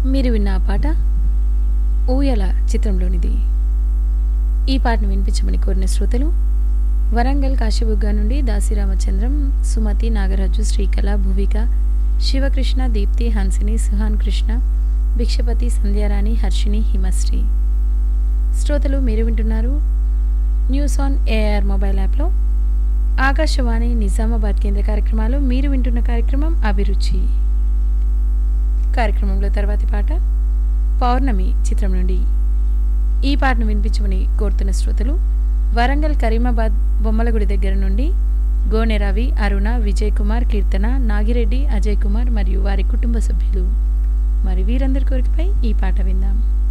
మీరు విన్న ఆ పాట 'ఊయల' చిత్రంలోనిది. ఈ పాటను వినిపించమని కోరిన శ్రోతలు వరంగల్ కాశీబుగ్గ నుండి దాసి రామచంద్రం, సుమతి, నాగరాజు, శ్రీకళ, భువిక, శివకృష్ణ, దీప్తి, హన్సిని, సుహాన్ కృష్ణ, భిక్షపతి, సంధ్యారాణి, హర్షిని, హిమశ్రీ. శ్రోతలు మీరు వింటున్నారు న్యూస్ ఆన్ ఏఆర్ మొబైల్ యాప్లో ఆకాశవాణి నిజామాబాద్ కేంద్ర కార్యక్రమాలు. మీరు వింటున్న కార్యక్రమం అభిరుచి. కార్యక్రమంలో తర్వాతి పాట పౌర్ణమి చిత్రం నుండి. ఈ పాటను వినిపించమని కోరుతున్న శ్రోతలు వరంగల్ కరీమాబాద్ బొమ్మలగుడి దగ్గర నుండి గోనె రవి, అరుణ, విజయ్ కుమార్, కీర్తన, నాగిరెడ్డి, అజయ్ కుమార్ మరియు వారి కుటుంబ సభ్యులు. మరి వీరందరి కోరికపై ఈ పాట విందాం.